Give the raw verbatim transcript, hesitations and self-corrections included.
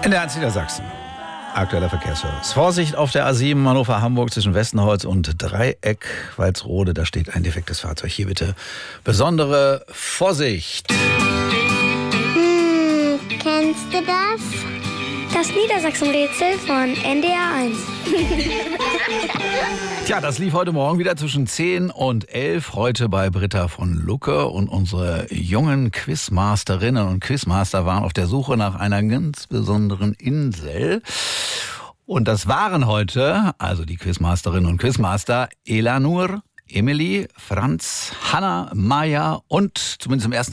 In der eins Niedersachsen. Aktueller Verkehrsservice. Vorsicht auf der A sieben Hannover-Hamburg zwischen Westenholz und Dreieck Walsrode. Da steht ein defektes Fahrzeug. Hier bitte besondere Vorsicht. Hm, kennst du das? Das Niedersachsen-Rätsel von N D R eins. Tja, das lief heute Morgen wieder zwischen zehn und elf. Heute bei Britta von Lucke. Und unsere jungen Quizmasterinnen und Quizmaster waren auf der Suche nach einer ganz besonderen Insel. Und das waren heute, also die Quizmasterinnen und Quizmaster, Elanur, Emily, Franz, Hanna, Maja und zumindest im ersten